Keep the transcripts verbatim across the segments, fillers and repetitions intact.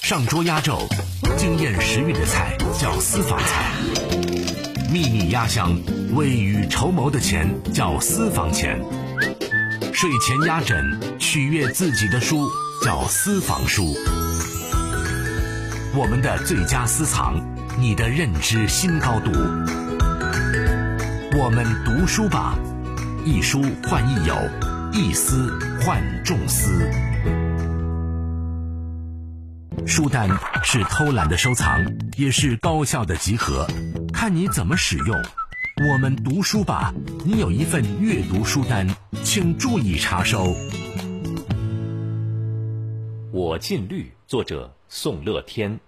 上桌压轴，惊艳食欲的菜叫私房菜；秘密压箱，未雨绸缪的钱叫私房钱；睡前压枕，取悦自己的书叫私房书。我们的最佳私藏，你的认知新高度。我们读书吧，一书换一友，一思换众思。书单是偷懒的收藏，也是高效的集合，看你怎么使用。我们读书吧，你有一份阅读书单，请注意查收。 我尽律，作者宋乐天。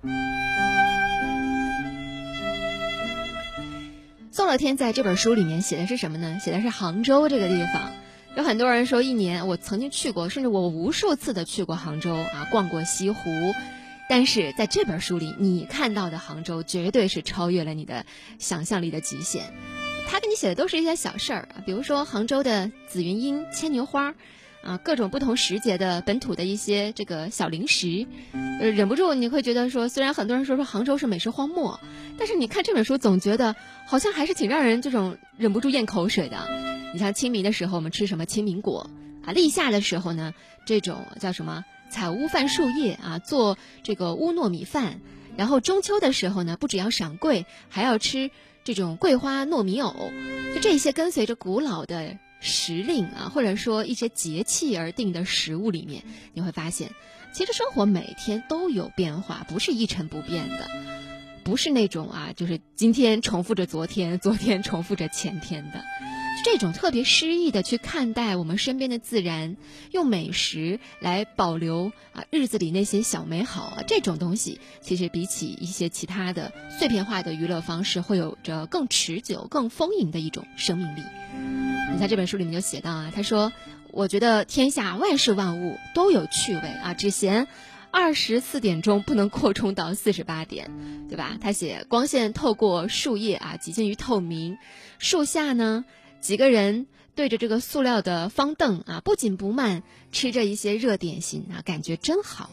宋乐天在这本书里面写的是什么呢？写的是杭州这个地方。有很多人说一年我曾经去过，甚至我无数次的去过杭州啊，逛过西湖。但是在这本书里，你看到的杭州绝对是超越了你的想象力的极限。他给你写的都是一些小事儿啊，比如说杭州的紫云英、牵牛花啊，各种不同时节的本土的一些这个小零食，呃，忍不住你会觉得说，虽然很多人说说杭州是美食荒漠，但是你看这本书总觉得好像还是挺让人这种忍不住咽口水的。你像清明的时候我们吃什么清明果啊，立夏的时候呢，这种叫什么采乌饭树叶啊，做这个乌糯米饭，然后中秋的时候呢，不只要赏桂，还要吃这种桂花糯米藕，就这些跟随着古老的时令啊，或者说一些节气而定的食物里面，你会发现其实生活每天都有变化，不是一成不变的，不是那种啊就是今天重复着昨天，昨天重复着前天的。这种特别诗意的去看待我们身边的自然，用美食来保留啊日子里那些小美好啊，这种东西其实比起一些其他的碎片化的娱乐方式，会有着更持久、更丰盈的一种生命力。你在这本书里面就写到啊，他说：“我觉得天下万事万物都有趣味啊，只嫌二十四点钟不能扩充到四十八点，对吧？”他写光线透过树叶啊，几近于透明，树下呢。几个人对着这个塑料的方凳啊，不紧不慢吃着一些热点心啊，感觉真好。